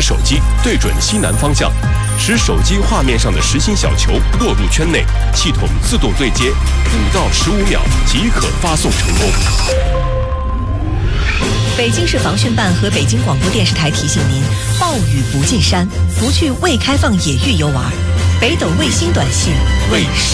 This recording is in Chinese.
手机对准西南方向，使手机画面上的实心小球落入圈内，系统自动对接，5到15秒即可发送成功。 北京市防汛办和北京广播电视台提醒您：暴雨不进山，不去未开放野域游玩。北斗卫星短信为生。